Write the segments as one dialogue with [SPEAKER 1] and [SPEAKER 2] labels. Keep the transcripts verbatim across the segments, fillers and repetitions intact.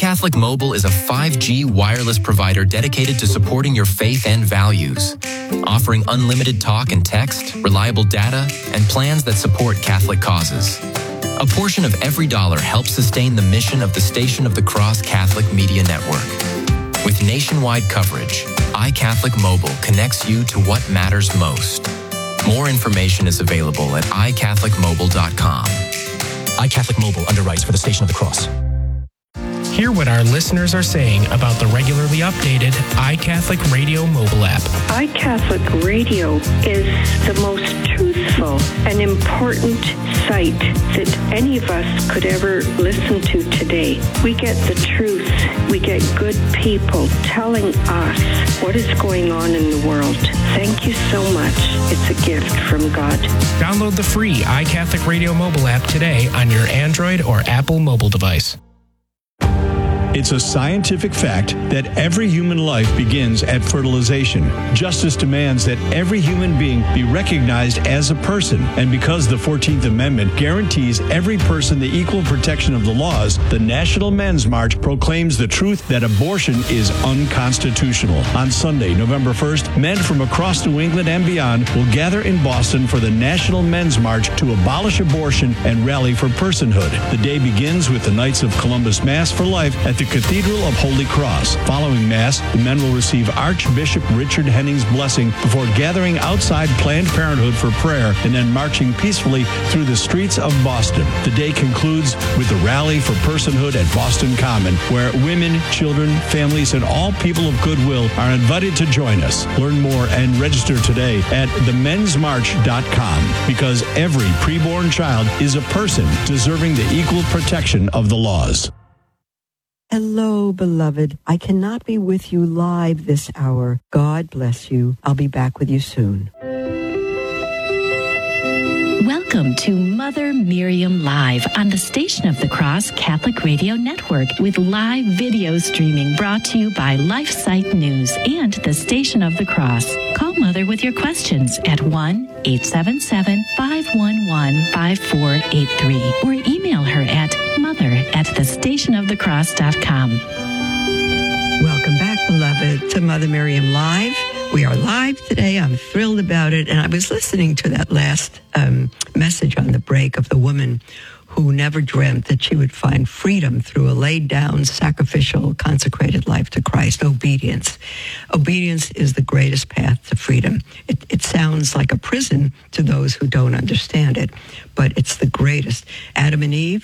[SPEAKER 1] iCatholic Mobile is a five G wireless provider dedicated to supporting your faith and values, offering unlimited talk and text, reliable data, and plans that support Catholic causes. A portion of every dollar helps sustain the mission of the Station of the Cross Catholic Media Network. With nationwide coverage, iCatholic Mobile connects you to what matters most. More information is available at i catholic mobile dot com.
[SPEAKER 2] iCatholic Mobile underwrites for the Station of the Cross.
[SPEAKER 3] Hear what our listeners are saying about the regularly updated iCatholic Radio mobile app.
[SPEAKER 4] iCatholic Radio is the most truthful and important site that any of us could ever listen to today. We get the truth. We get good people telling us what is going on in the world. Thank you so much. It's a gift from God.
[SPEAKER 3] Download the free iCatholic Radio mobile app today on your Android or Apple mobile device.
[SPEAKER 5] It's a scientific fact that every human life begins at fertilization. Justice demands that every human being be recognized as a person. And because the fourteenth Amendment guarantees every person the equal protection of the laws, the National Men's March proclaims the truth that abortion is unconstitutional. On Sunday, November first, men from across New England and beyond will gather in Boston for the National Men's March to abolish abortion and rally for personhood. The day begins with the Knights of Columbus Mass for Life at the Cathedral of Holy Cross. Following Mass, the men will receive Archbishop Richard Henning's blessing before gathering outside Planned Parenthood for prayer and then marching peacefully through the streets of Boston. The day concludes with the Rally for Personhood at Boston Common, where women, children, families, and all people of goodwill are invited to join us. Learn more and register today at the mens march dot com, because every preborn child is a person deserving the equal protection of the laws.
[SPEAKER 6] Hello, beloved. I cannot be with you live this hour. God bless you. I'll be back with you soon.
[SPEAKER 7] Welcome to Mother Miriam Live on the Station of the Cross Catholic Radio Network, with live video streaming brought to you by LifeSite News and the Station of the Cross. Call Mother with your questions at one eight seven seven, five one one, five four eight three or email her at mother at the station of the cross dot com.
[SPEAKER 6] Welcome back, beloved, to Mother Miriam Live. We are live today. I'm thrilled about it. And I was listening to that last um, message on the break of the woman who never dreamt that she would find freedom through a laid down, sacrificial, consecrated life to Christ. Obedience. Obedience is the greatest path to freedom. It, it sounds like a prison to those who don't understand it, but it's the greatest. Adam and Eve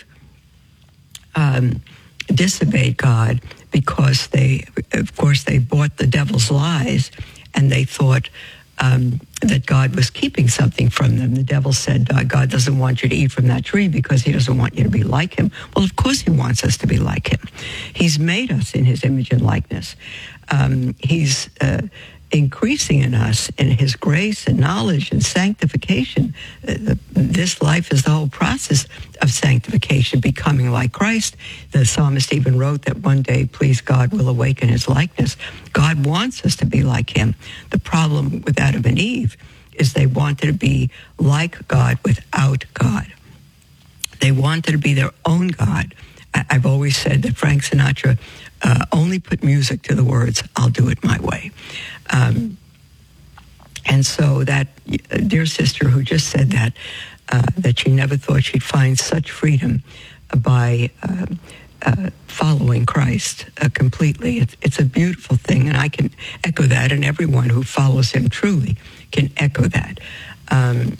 [SPEAKER 6] um, disobeyed God because they, of course, they bought the devil's lies, and they thought um, that God was keeping something from them. The devil said, uh, God doesn't want you to eat from that tree because he doesn't want you to be like him. Well, of course he wants us to be like him. He's made us in his image and likeness. Um, he's uh, increasing in us in his grace and knowledge and sanctification. Uh, this life is the whole process of sanctification, becoming like Christ. The psalmist even wrote that one day, please God will awaken his likeness. God wants us to be like him. The problem with Adam and Eve is they wanted to be like God without God. They wanted to be their own God. I- I've always said that Frank Sinatra uh, only put music to the words, I'll do it my way. Um, and so that uh, dear sister who just said that, uh, that she never thought she'd find such freedom by uh, uh, following Christ uh, completely. It's, it's a beautiful thing, and I can echo that, and everyone who follows him truly can echo that. Um,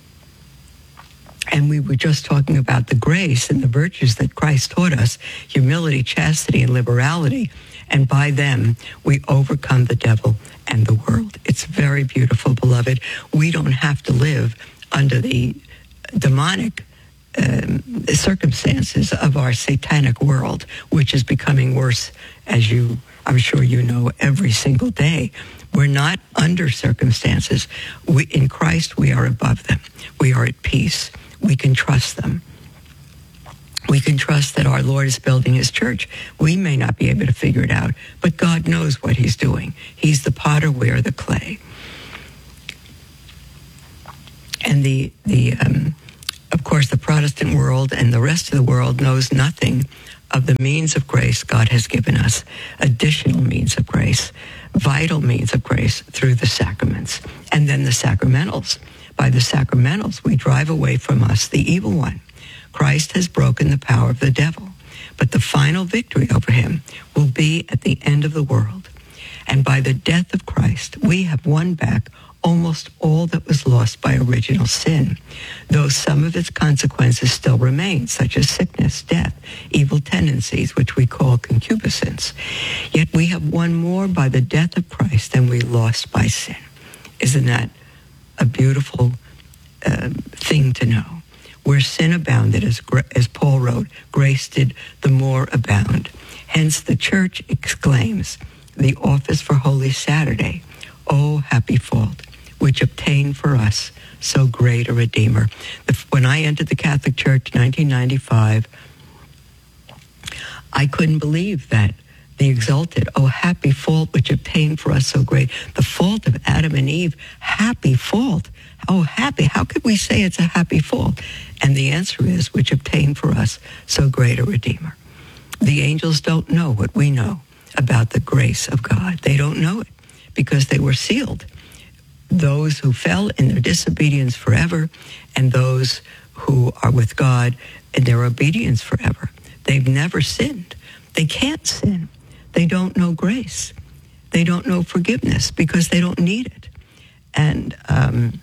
[SPEAKER 6] and we were just talking about the grace and the virtues that Christ taught us, humility, chastity, and liberality, and by them we overcome the devil and the world. It's very beautiful, beloved. We don't have to live under the demonic um, circumstances of our satanic world, which is becoming worse, as you, I'm sure you know, every single day. We're not under circumstances. We, in Christ, we are above them. We are at peace. We can trust them. We can trust that our Lord is building his church. We may not be able to figure it out, but God knows what he's doing. He's the potter, we are the clay. And the, the um, of course, the Protestant world and the rest of the world knows nothing of the means of grace God has given us, additional means of grace, vital means of grace through the sacraments, and then the sacramentals. By the sacramentals, we drive away from us the evil one. Christ has broken the power of the devil, but the final victory over him will be at the end of the world. And by the death of Christ, we have won back almost all that was lost by original sin, though some of its consequences still remain, such as sickness, death, evil tendencies, which we call concupiscence. Yet we have won more by the death of Christ than we lost by sin. Isn't that a beautiful uh, thing to know? Where sin abounded, as, as Paul wrote, grace did the more abound. Hence the church exclaims, the office for Holy Saturday, oh, happy fault, which obtained for us so great a Redeemer. When I entered the Catholic Church in nineteen ninety-five, I couldn't believe that. The exalted, oh, happy fault, which obtained for us so great. The fault of Adam and Eve, happy fault. Oh, happy. How could we say it's a happy fault? And the answer is, which obtained for us so great a Redeemer. The angels don't know what we know about the grace of God. They don't know it because they were sealed. Those who fell in their disobedience forever, and those who are with God in their obedience forever. They've never sinned. They can't sin. They don't know grace. They don't know forgiveness because they don't need it. And um,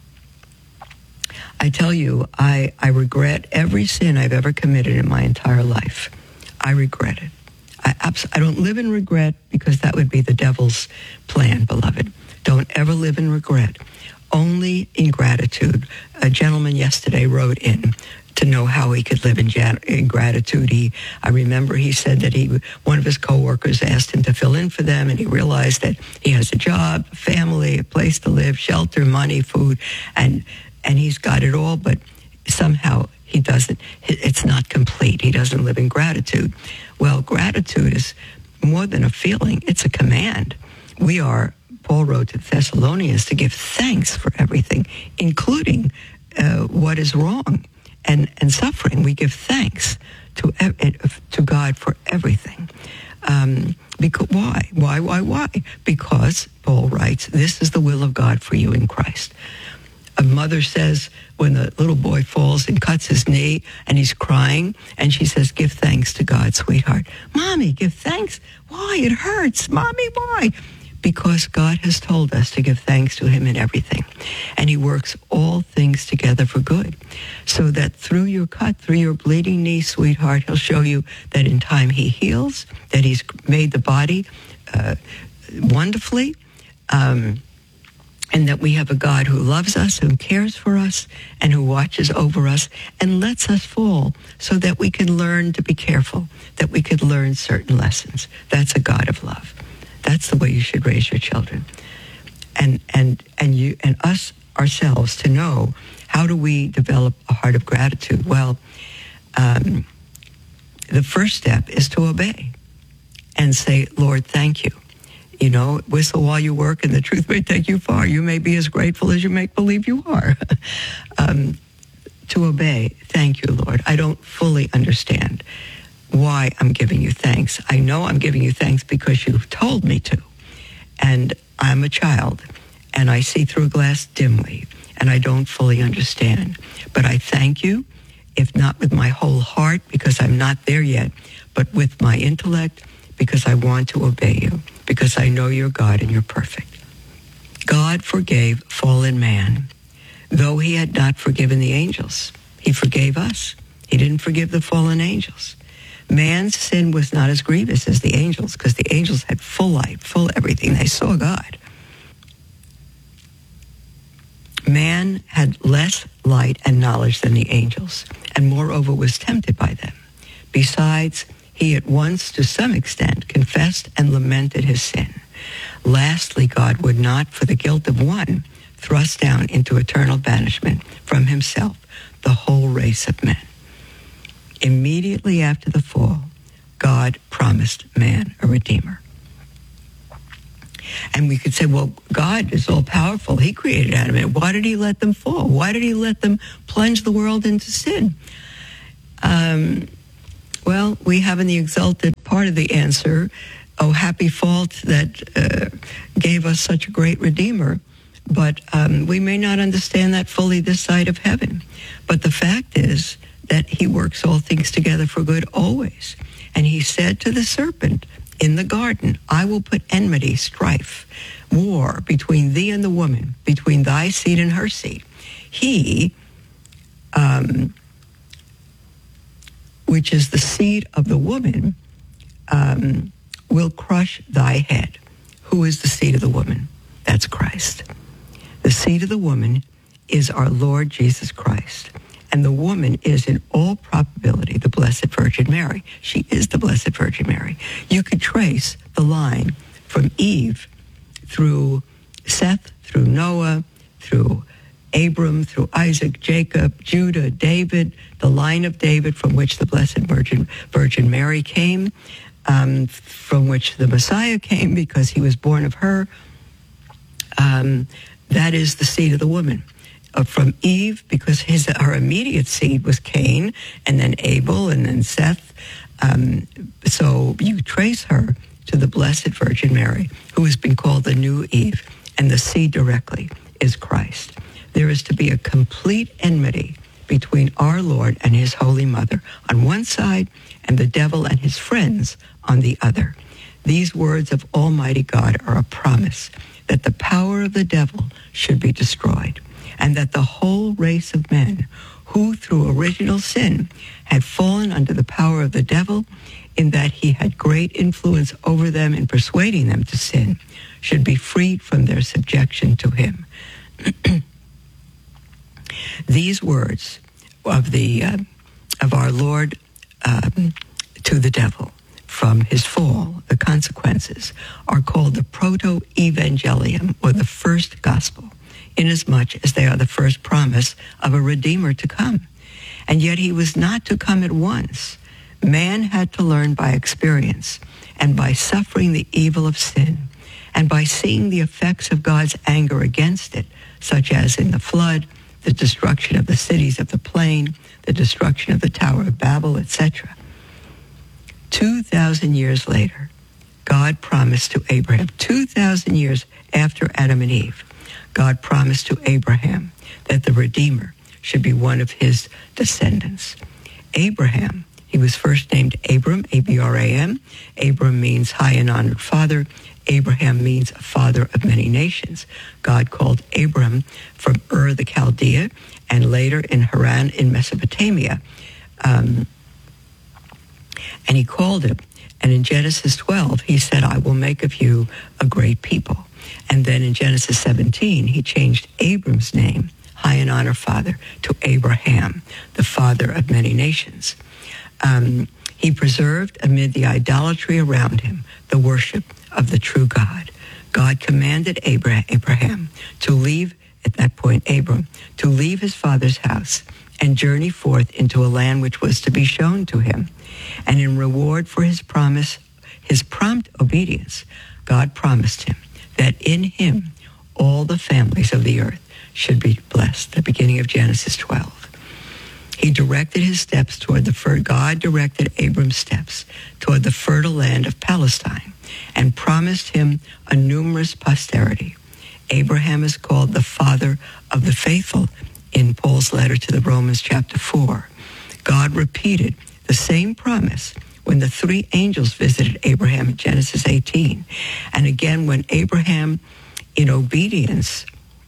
[SPEAKER 6] I tell you, I, I regret every sin I've ever committed in my entire life. I regret it. I, abs- I don't live in regret because that would be the devil's plan, beloved. Don't ever live in regret. Only in gratitude. A gentleman yesterday wrote in to know how he could live in, jan- in gratitude. He, I remember he said that he, one of his coworkers asked him to fill in for them, and he realized that he has a job, a family, a place to live, shelter, money, food, and and he's got it all, but somehow he doesn't, it's not complete. He doesn't live in gratitude. Well, gratitude is more than a feeling. It's a command. We are, Paul wrote to Thessalonians, to give thanks for everything, including uh, what is wrong and, and suffering. We give thanks to to God for everything. Um, because why? Why, why, why? Because, Paul writes, this is the will of God for you in Christ. A mother says when the little boy falls and cuts his knee and he's crying, and she says, give thanks to God, sweetheart. Mommy, give thanks? Why? It hurts. Mommy, why? Because God has told us to give thanks to him in everything. And he works all things together for good. So that through your cut, through your bleeding knee, sweetheart, he'll show you that in time he heals, that he's made the body uh, wonderfully, um, and that we have a God who loves us, who cares for us, and who watches over us and lets us fall so that we can learn to be careful, that we could learn certain lessons. That's a God of love. That's the way you should raise your children. And and and you and us ourselves to know, how do we develop a heart of gratitude? Well, um, the first step is to obey and say, Lord, thank you. You know, whistle while you work, and the truth may take you far. You may be as grateful as you make believe you are. um, to obey, thank you, Lord. I don't fully understand why I'm giving you thanks. I know I'm giving you thanks because you've told me to. And I'm a child, and I see through a glass dimly, and I don't fully understand. But I thank you, if not with my whole heart, because I'm not there yet, but with my intellect, because I want to obey you, because I know you're God and you're perfect. God forgave fallen man, though he had not forgiven the angels. He forgave us. He didn't forgive the fallen angels. Man's sin was not as grievous as the angels, because the angels had full light, full everything. They saw God. Man had less light and knowledge than the angels, and moreover was tempted by them. Besides, he at once, to some extent, confessed and lamented his sin. Lastly, God would not, for the guilt of one, thrust down into eternal banishment from himself the whole race of men. Immediately after the fall, God promised man a redeemer. And we could say, well, God is all-powerful. He created Adam and Eve. Why did he let them fall? Why did he let them plunge the world into sin? Um, Well, we have in the exalted part of the answer, oh, happy fault that uh, gave us such a great Redeemer. But um, we may not understand that fully this side of heaven. But the fact is that he works all things together for good always. And he said to the serpent in the garden, I will put enmity, strife, war between thee and the woman, between thy seed and her seed. He, um, which is the seed of the woman, um, will crush thy head. Who is the seed of the woman? That's Christ. The seed of the woman is our Lord Jesus Christ. And the woman is in all probability the Blessed Virgin Mary. She is the Blessed Virgin Mary. You could trace the line from Eve through Seth, through Noah, through Abram, through Isaac, Jacob, Judah, David, the line of David from which the Blessed Virgin, Virgin Mary came, um, from which the Messiah came because he was born of her. Um, that is the seed of the woman. Uh, from Eve, because his her immediate seed was Cain, and then Abel, and then Seth. Um, so you trace her to the Blessed Virgin Mary, who has been called the new Eve, and the seed directly is Christ. There is to be a complete enmity between our Lord and his Holy Mother on one side, and the devil and his friends on the other. These words of Almighty God are a promise that the power of the devil should be destroyed, and that the whole race of men who through original sin had fallen under the power of the devil, in that he had great influence over them in persuading them to sin, should be freed from their subjection to him. These words of the uh, of our Lord um, to the devil from his fall, the consequences, are called the proto-evangelium, or the first gospel, inasmuch as they are the first promise of a Redeemer to come. And yet he was not to come at once. Man had to learn by experience, and by suffering the evil of sin, and by seeing the effects of God's anger against it, such as in the flood, the destruction of the cities of the plain, the destruction of the Tower of Babel, et cetera. Two thousand years later, God promised to Abraham, two thousand years after Adam and Eve, God promised to Abraham that the Redeemer should be one of his descendants. Abraham, he was first named Abram, A B R A M. Abram means high and honored father. Abraham means a father of many nations. God called Abram from Ur the Chaldea, and later in Haran in Mesopotamia. Um, and he called him, and in Genesis twelve, he said, I will make of you a great people. And then in Genesis seventeen, he changed Abram's name, high and honor father, to Abraham, the father of many nations. Um, he preserved amid the idolatry around him the worship of the true God. God commanded Abraham to leave, at that point, Abram, to leave his father's house and journey forth into a land which was to be shown to him. And in reward for his promise, his prompt obedience, God promised him that in him all the families of the earth should be blessed. The beginning of Genesis twelve. He directed his steps toward the fer- God directed Abram's steps toward the fertile land of Palestine, and promised him a numerous posterity. Abraham is called the father of the faithful in Paul's letter to the Romans, chapter four. God repeated the same promise when the three angels visited Abraham in Genesis eighteen, and again when Abraham, in obedience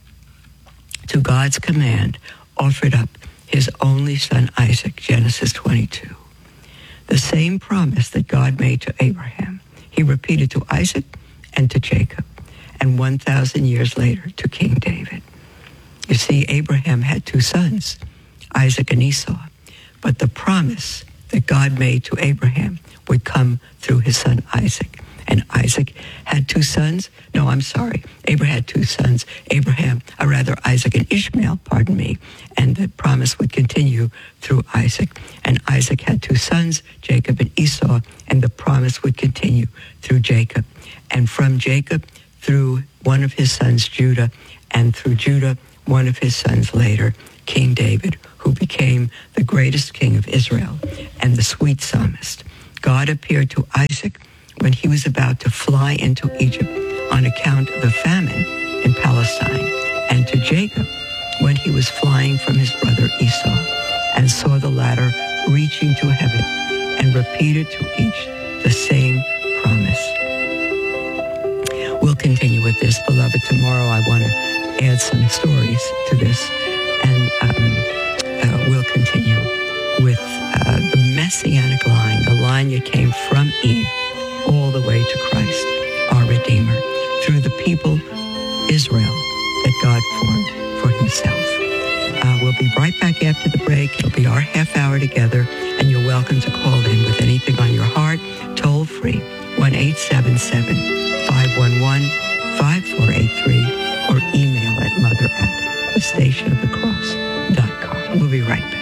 [SPEAKER 6] to God's command, offered up his only son Isaac, Genesis twenty-two. The same promise that God made to Abraham, he repeated to Isaac and to Jacob, and one thousand years later to King David. You see, Abraham had two sons, Isaac and Esau, but the promise that God made to Abraham would come through his son Isaac. And Isaac had two sons. No, I'm sorry. Abraham had two sons. Abraham, or rather Isaac and Ishmael, pardon me. And the promise would continue through Isaac. And Isaac had two sons, Jacob and Esau, and the promise would continue through Jacob. And from Jacob, through one of his sons, Judah, and through Judah, one of his sons later, King David, who who became the greatest king of Israel and the sweet psalmist. God appeared to Isaac when he was about to fly into Egypt on account of a famine in Palestine, and to Jacob when he was flying from his brother Esau, and saw the latter reaching to heaven, and repeated to each the same promise. We'll continue with this, beloved. Tomorrow I want to add some stories to this, and um, uh, we'll continue with uh, the messianic line, the line that came from Eve all the way to Christ, our Redeemer, through the people, Israel, that God formed for himself. Uh, we'll be right back after the break. It'll be our half hour together, and you're welcome to call in with anything on your heart, toll free, one eight seven seven, five one one, five four eight three, or email at mother at the station of the cross dot com. We'll be right back.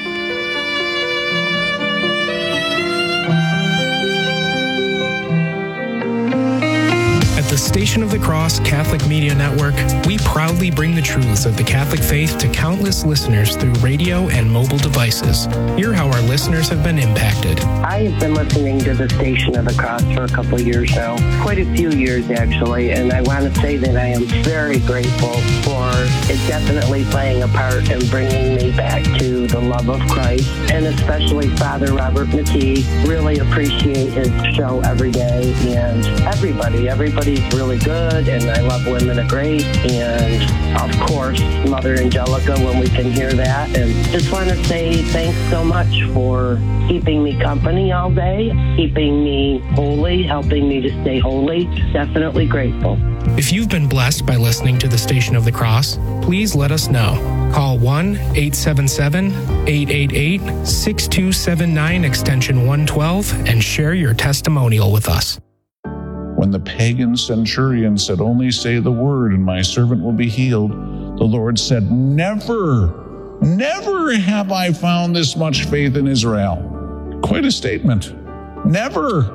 [SPEAKER 3] At the Station of the Cross Catholic Media Network, we proudly bring the truths of the Catholic faith to countless listeners through radio and mobile devices. Hear how our listeners have been impacted.
[SPEAKER 8] I have been listening to the Station of the Cross for a couple of years now, quite a few years actually, and I want to say that I am very grateful for it definitely playing a part in bringing me back to the love of Christ, and especially Father Robert McKee. Really appreciate his show every day, and everybody, everybody's really good, and I love Women of Grace, and of course Mother Angelica when we can hear that, and just want to say thanks so much for keeping me company all day, keeping me holy, helping me to stay holy. Definitely grateful.
[SPEAKER 3] If you've been blessed by listening to the Station of the Cross, please let us know. Call one eight seven seven, eight eight eight, six two seven nine extension one twelve and share your testimonial with us.
[SPEAKER 9] When the pagan centurion said, "Only say the word and my servant will be healed," the Lord said, "Never, never have I found this much faith in Israel." Quite a statement. Never.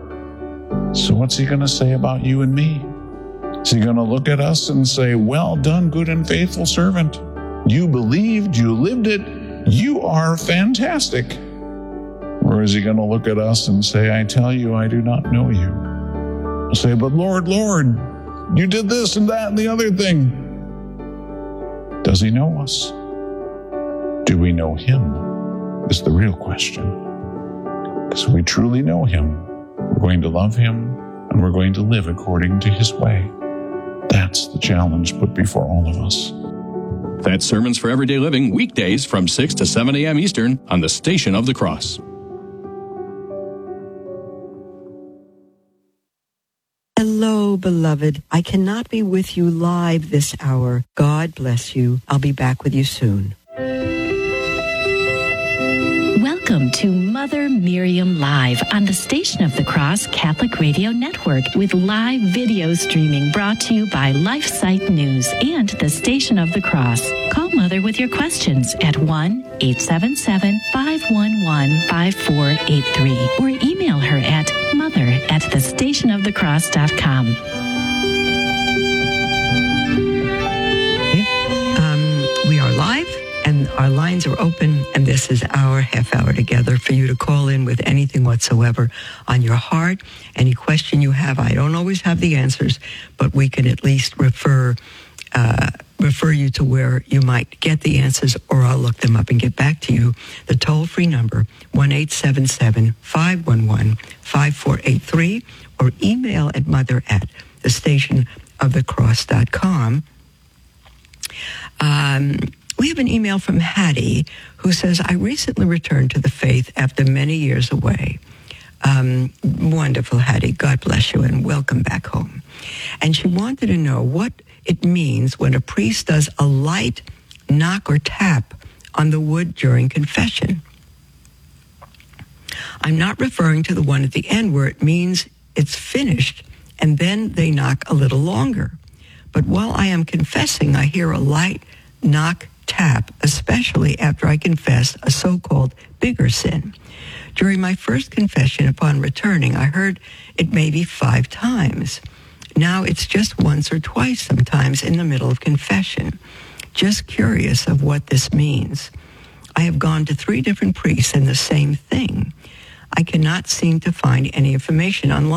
[SPEAKER 9] So what's he going to say about you and me? Is he going to look at us and say, "Well done, good and faithful servant. You believed, you lived it, you are fantastic"? Or is he going to look at us and say, "I tell you, I do not know you"? We'll say, "But Lord, Lord, you did this and that and the other thing." Does he know us? Do we know him? Is the real question. Because if we truly know him, we're going to love him and we're going to live according to his way. That's the challenge put before all of us.
[SPEAKER 10] That's Sermons for Everyday Living, weekdays from six to seven a.m. Eastern on the Station of the Cross.
[SPEAKER 6] Hello, beloved. I cannot be with you live this hour. God bless you. I'll be back with you soon.
[SPEAKER 7] Welcome to Mother Miriam Live on the Station of the Cross Catholic Radio Network with live video streaming brought to you by LifeSite News and the Station of the Cross. Call Mother with your questions at one eight seven seven, five one one, five four eight three or email her at mother at the station of the cross dot com.
[SPEAKER 6] Um, we are live. And our lines are open, and this is our half hour together for you to call in with anything whatsoever on your heart. Any question you have, I don't always have the answers, but we can at least refer uh, refer you to where you might get the answers, or I'll look them up and get back to you. The toll-free number, one eight seven seven, five one one, five four eight three, or email at mother at the station of the cross dot com. Um... We have an email from Hattie who says, "I recently returned to the faith after many years away." Um, wonderful, Hattie. God bless you and welcome back home. And she wanted to know what it means when a priest does a light knock or tap on the wood during confession. I'm not referring to the one at the end where it means it's finished and then they knock a little longer. But while I am confessing, I hear a light knock tap, especially after I confess a so-called bigger sin. During my first confession upon returning, I heard it maybe five times. Now it's just once or twice sometimes in the middle of confession. Just curious of what this means. I have gone to three different priests and the same thing. I cannot seem to find any information online.